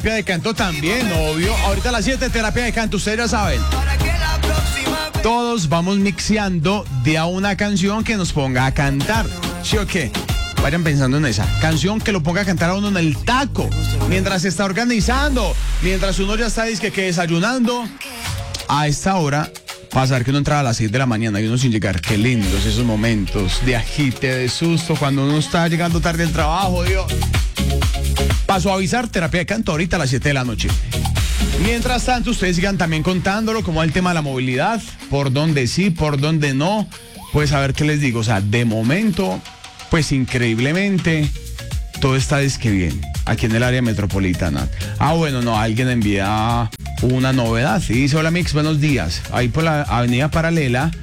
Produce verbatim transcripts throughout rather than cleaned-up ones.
Terapia de canto también, obvio. Ahorita a las siete, terapia de canto, ustedes ya saben. Todos vamos mixeando de a una canción que nos ponga a cantar. ¿Sí o qué? Vayan pensando en esa canción que lo ponga a cantar a uno en el taco, mientras se está organizando, mientras uno ya está disque que desayunando. A esta hora, pasar que uno entraba a las seis de la mañana y uno sin llegar. Qué lindos esos momentos de agite, de susto, cuando uno está llegando tarde al trabajo, Dios. Paso a avisar, terapia de canto ahorita a las siete de la noche. Mientras tanto, ustedes sigan también contándolo, como el tema de la movilidad, por dónde sí, por dónde no. Pues a ver qué les digo, o sea, de momento, pues increíblemente, todo está disque bien, aquí en el área metropolitana. Ah, bueno, no, alguien envía una novedad y dice, hola Mix, buenos días. Ahí por la avenida paralela,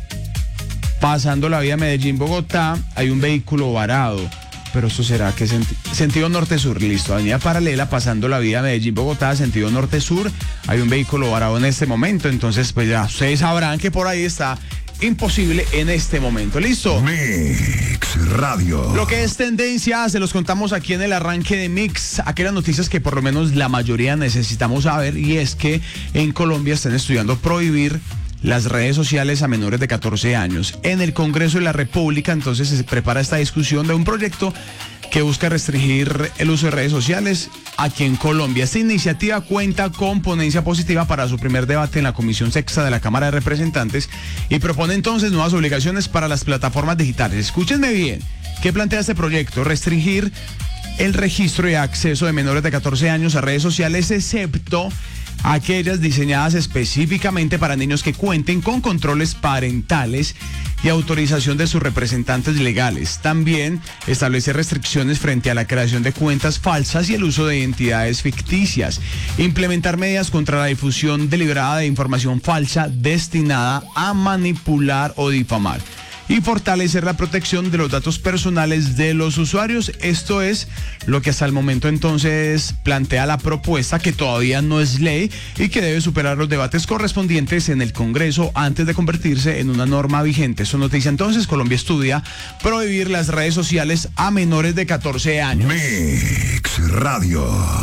pasando la vía Medellín-Bogotá, hay un vehículo varado. Pero eso será que senti- sentido norte-sur, listo. Avenida paralela, pasando la vía Medellín-Bogotá, sentido norte-sur, hay un vehículo varado en este momento. Entonces, pues ya ustedes sabrán que por ahí está imposible en este momento. ¿Listo? Mix Radio. Lo que es tendencia, se los contamos aquí en el arranque de Mix, aquellas noticias que por lo menos la mayoría necesitamos saber, y es que en Colombia están estudiando prohibir las redes sociales a menores de catorce años. En el Congreso de la República, entonces, se prepara esta discusión de un proyecto que busca restringir el uso de redes sociales aquí en Colombia. Esta iniciativa cuenta con ponencia positiva para su primer debate en la Comisión Sexta de la Cámara de Representantes y propone entonces nuevas obligaciones para las plataformas digitales. Escúchenme bien, ¿qué plantea este proyecto? Restringir el registro y acceso de menores de catorce años a redes sociales, excepto aquellas diseñadas específicamente para niños que cuenten con controles parentales y autorización de sus representantes legales. También establece restricciones frente a la creación de cuentas falsas y el uso de identidades ficticias. Implementar medidas contra la difusión deliberada de información falsa destinada a manipular o difamar. Y fortalecer la protección de los datos personales de los usuarios. Esto es lo que hasta el momento entonces plantea la propuesta, que todavía no es ley y que debe superar los debates correspondientes en el Congreso antes de convertirse en una norma vigente. Eso noticia entonces, Colombia estudia prohibir las redes sociales a menores de catorce años. Mix Radio.